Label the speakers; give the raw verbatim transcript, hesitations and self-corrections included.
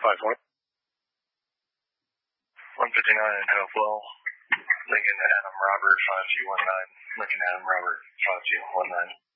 Speaker 1: five twenty.
Speaker 2: one fifty-nine in Hopewell. Lincoln Adam Robert five two one nine. Lincoln Adam Robert five two one nine.